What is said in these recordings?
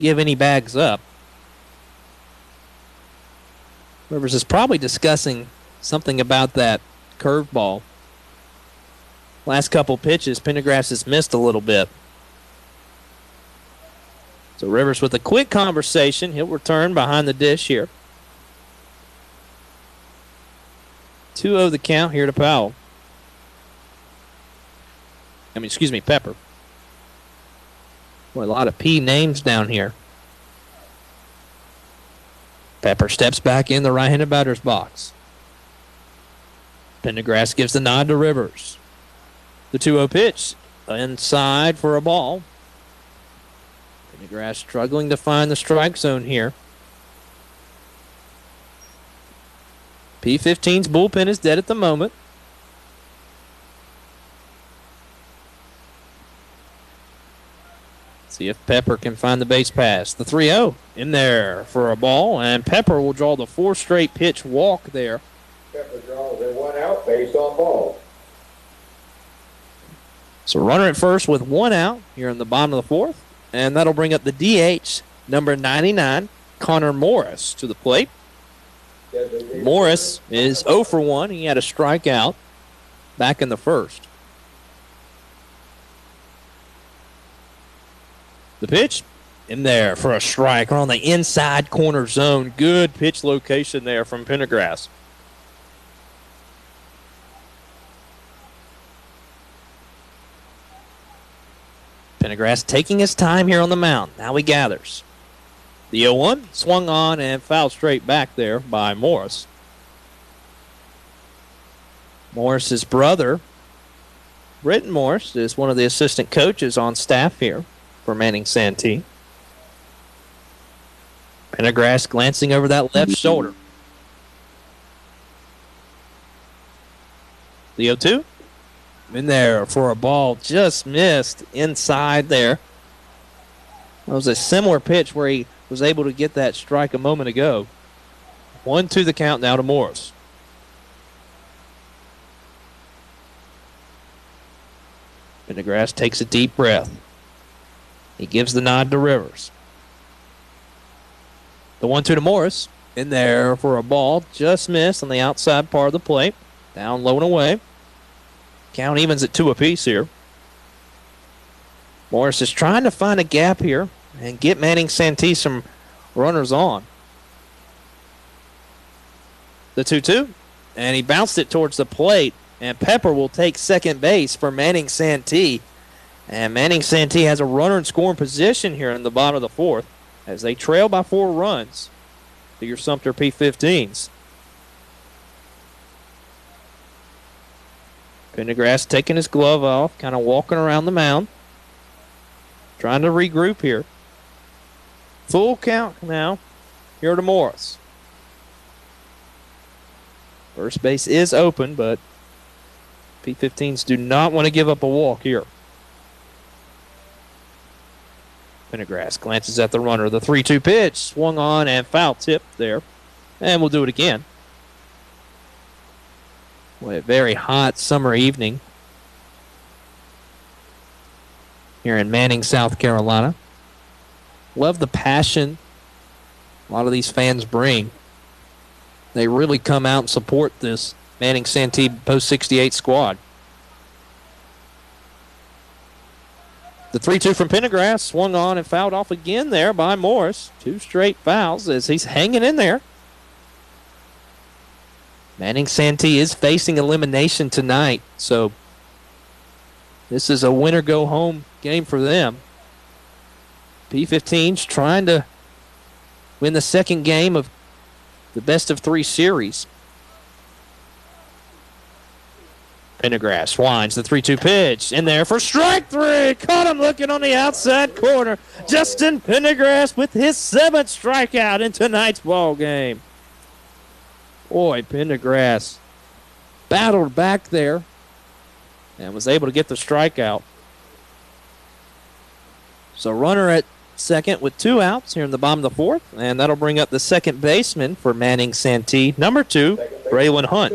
give any bags up. Rivers is probably discussing something about that curveball. Last couple pitches, Pendergrass has missed a little bit. So Rivers with a quick conversation. He'll return behind the dish here. 2-0 the count here to Powell. Pepper. Boy, a lot of P names down here. Pepper steps back in the right-handed batter's box. Pendergrass gives the nod to Rivers. The 2-0 pitch inside for a ball. Pendergrass struggling to find the strike zone here. P15's bullpen is dead at the moment. See if Pepper can find the base pass. The 3-0 in there for a ball, and Pepper will draw the 4th straight pitch walk there. Pepper draws a 1 out, base on ball. So runner at first with 1 out here in the bottom of the 4th, and that'll bring up the DH, number 99, Connor Morris, to the plate. Morris is 0 for 1. He had a strikeout back in the 1st. The pitch in there for a strike on the inside corner zone. Good pitch location there from Pendergrass. Pendergrass taking his time here on the mound. Now he gathers. The 0-1 swung on and fouled straight back there by Morris. Morris's brother, Britton Morris, is one of the assistant coaches on staff here for Manning Santee. Pendergrass glancing over that left shoulder. The 0-2 in there for a ball, just missed inside there. It was a similar pitch where he was able to get that strike a moment ago. 1-2 the count now to Morris. Pendergrass takes a deep breath. He gives the nod to Rivers. The 1-2 to Morris. In there for a ball. Just missed on the outside part of the plate. Down low and away. Count evens at 2 apiece here. Morris is trying to find a gap here and get Manning Santee some runners on. The 2-2. And he bounced it towards the plate. And Pepper will take second base for Manning Santee. And Manning Santee has a runner in scoring position here in the bottom of the 4th as they trail by 4 runs to your Sumter P15s. Pendergrass taking his glove off, kind of walking around the mound, trying to regroup here. Full count now here to Morris. First base is open, but P15s do not want to give up a walk here. Pendergrass glances at the runner. The 3-2 pitch swung on and foul tipped there. And we'll do it again. What a very hot summer evening here in Manning, South Carolina. Love the passion a lot of these fans bring. They really come out and support this Manning Santee Post 68 squad. The 3-2 from Pendergrass swung on and fouled off again there by Morris. 2 straight fouls as he's hanging in there. Manning Santee is facing elimination tonight, so this is a win-or-go-home game for them. P15's trying to win the second game of the best-of-3 series. Pendergrass winds the 3-2 pitch in there for strike 3. Caught him looking on the outside corner. Justin Pendergrass with his 7th strikeout in tonight's ball game. Boy, Pendergrass battled back there and was able to get the strikeout. So runner at second with 2 outs here in the bottom of the 4th, and that'll bring up the second baseman for Manning Santee, number 2, Braylon Hunt.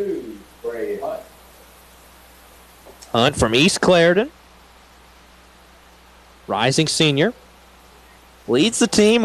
Hunt from East Clarendon, rising senior. leads the team